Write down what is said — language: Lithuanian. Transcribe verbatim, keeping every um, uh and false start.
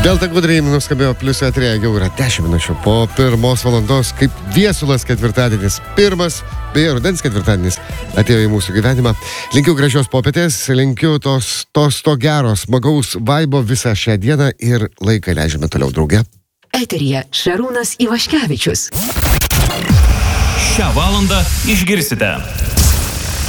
Delta Good Dream nuskambėjo plius eterėje, jau yra dešimt minučių po pirmos valandos, kaip viesulas ketvirtadienis, pirmas, beje, rudens ketvirtadienis atėjo į mūsų gyvenimą. Linkiu gražios popietės, linkiu tos, tos to gero, smagaus vaibo visą šią dieną ir laiką leidžiame toliau drauge. Eteryje Šarūnas Ivaškevičius. Šią valandą išgirsite.